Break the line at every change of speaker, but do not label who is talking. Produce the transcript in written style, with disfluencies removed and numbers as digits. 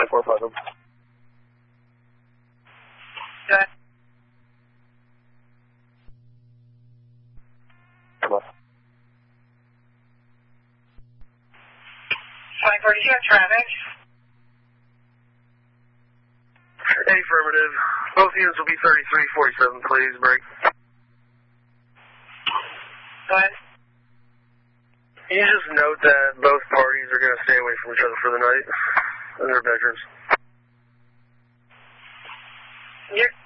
945 them.
Good.
Come on.
540, you have traffic?
Affirmative. Both units will be 3347, please. Break.
Go ahead.
Can you just note that both parties are going to stay away from each other for the night in their bedrooms?
You're